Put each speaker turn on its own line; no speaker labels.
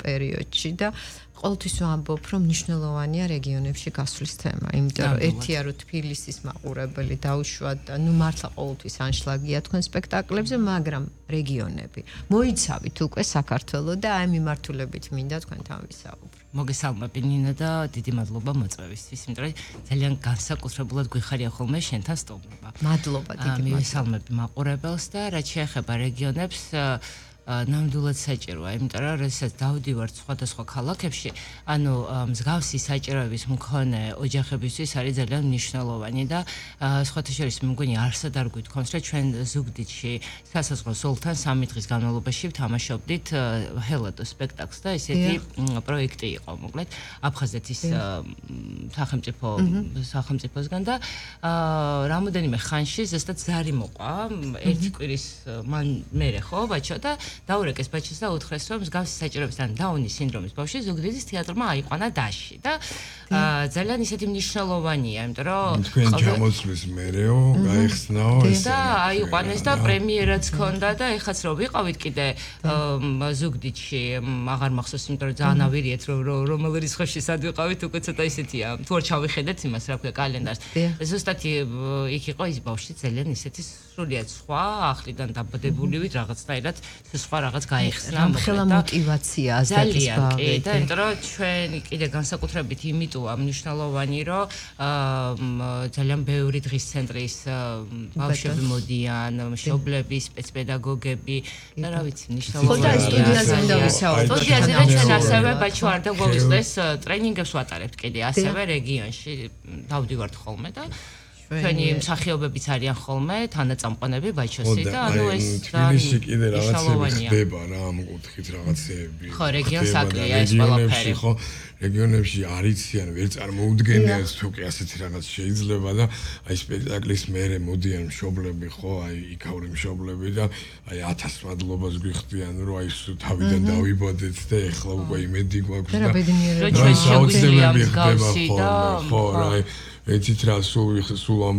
პერიოდში და ყოველთვის ვამბობ, რომ მნიშვნელოვანია რეგიონებში გასვლის თემა, იმიტომ რომ ერთია რომ თბილისის მაყურებელი დაუშვათ და ნუ მართლა ყოველთვის ანშლაგია თქვენ სპექტაკლებზე, მაგრამ რეგიონები. მოიცავით უკვე საქართველოს და აი მიმართულებით მინდა თქვენთან ვისაუბრო.
მოგესალმები ნინა და დიდი მადლობა მოწვევისთვის, იმიტომ რომ ძალიან განსაკუთრებულად გვიხარია ხოლმე შენთან სტუმრობა.
მადლობა დიდი მადლობა.
მივესალმები მაყურებელს და რაც შეეხება რეგიონებს ნამდვილად საჭიროა, იმიტომ რომ როდესაც დავდივართ სხვადასხვა ქალაქებში, ანუ მსგავსი საჭიროების მქონე ოჯახებისთვის არის ძალიან მნიშვნელოვანი და სხვათა შორის მგონი არსად არ გვითხოვს, რომ ჩვენ ზუგდიდში სასაზღვრო სულთან 3 დღის განმავლობაში ვთამაშობდით ჰელადო სპექტაკლს და ესეთი პროექტი იყო, მოკლედ აფხაზეთის სახელმწიფოსგან და რამოდენიმე ხანში ზუსტად ზარი მოყვა, ერთი კვირის მერე ხო, ბაჩო და დაურეკეს ბაჩის და უთხრეს რომ მსგავსი საჭიროებისგან დაუნის სინდრომის ბავშვი ზუგდიდის თეატრმა აიყვანა დასში და ძალიან ისეთი მნიშვნელოვანია, იმიტომ რომ
თქვენ ჩამოსვლის მერეო გაიხსნაო ეს
და აიყვანეს და პრემიერაც ჰქონდა და ეხაც რო ვიყავით კიდე ზუგდიდში აღარ მახსოვს, იმიტომ რომ ძალიან ავირიეთ რომელ რიცხვებში სად ვიყავით, უკვე ცოტა ისეთია, თუ არ ჩავიხედეთ იმას რა ქვია კალენდარს. ზუსტად იქ იყო ის ბავშვი ძალიან ისეთი სრულიად სხვა ახლიდან დაბადებული ვით რაღაცნაირად სხვა რაღაც გაიხსნა
ხელა мотиваცია ასეთის ბავშვი
და იმიტომ რომ ჩვენ კიდე განსაკუთრებით იმიტოა მნიშვნელოვანი რომ ძალიან ბევრი დღის ცენტრის ბავშვები მოდიან, მშობლები, სპეცპედაგოგები და რა ვიცი მნიშვნელოვანია.
ხო და სტუდიაზე უნდა ვისაუბროთ.
სტუდიაზე და ჩვენ ასევე ბაჩო არ დაგვაუწყდეს ტრენინგებს ვატარებთ კიდე ასევე რეგიონში დავდივართ ხოლმე და ჩვენი მსახიობებიც არიან ხოლმე თანაწამყვანები ბაჩოსი და ანუ ეს
თბილისში კიდე რაღაცები ხდება რა ამ კუთხით რაღაცეები.
ხო, რეგიონს აკლია ეს ყველაფერი.
ხო, რეგიონებში არიციან, ვერ წარმოუდგენიათ თუ კი ასეთი რაღაც შეიძლება და აი სპექტაკლის მერე მოდიან მშობლები, ხო, აი იქაური მშობლები და აი 1000 მადლობას გვიხდიან, რომ აი თავიდან დავიბადეთ და ეხლა უკვე იმედი გვაქვს და
ჩვენ შეგვიძლია მსგავსი და
ხო, რა ეცით რა სულ